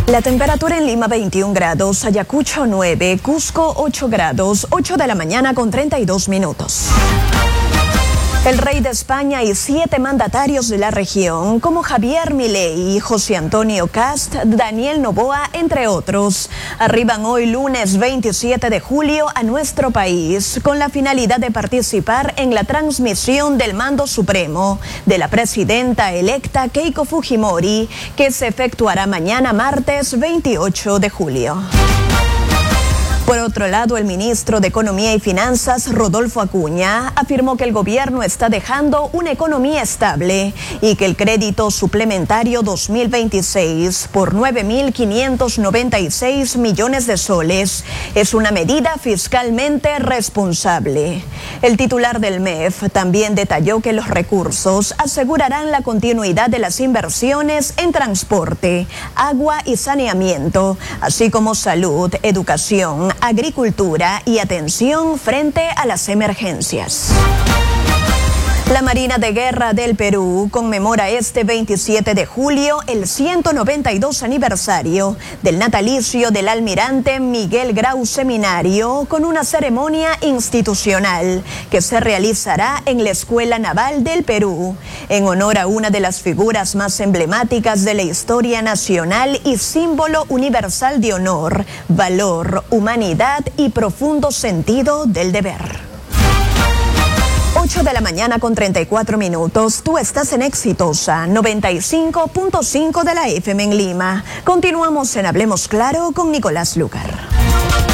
La temperatura en Lima 21 grados, Ayacucho 9, Cusco 8 grados, 8 de la mañana con 32 minutos. El rey de España y 7 mandatarios de la región, como Javier Milei, José Antonio Kast, Daniel Noboa, entre otros, arriban hoy lunes 27 de julio a nuestro país con la finalidad de participar en la transmisión del mando supremo de la presidenta electa Keiko Fujimori, que se efectuará mañana martes 28 de julio. Por otro lado, el ministro de Economía y Finanzas, Rodolfo Acuña, afirmó que el gobierno está dejando una economía estable y que el crédito suplementario 2026 por 9.596 millones de soles es una medida fiscalmente responsable. El titular del MEF también detalló que los recursos asegurarán la continuidad de las inversiones en transporte, agua y saneamiento, así como salud, educación, agricultura y atención frente a las emergencias. La Marina de Guerra del Perú conmemora este 27 de julio el 192 aniversario del natalicio del almirante Miguel Grau Seminario con una ceremonia institucional que se realizará en la Escuela Naval del Perú en honor a una de las figuras más emblemáticas de la historia nacional y símbolo universal de honor, valor, humanidad y profundo sentido del deber. 8 de la mañana con 34 minutos. Tú estás en Exitosa 95.5 de la FM en Lima. Continuamos en Hablemos Claro con Nicolás Lucar.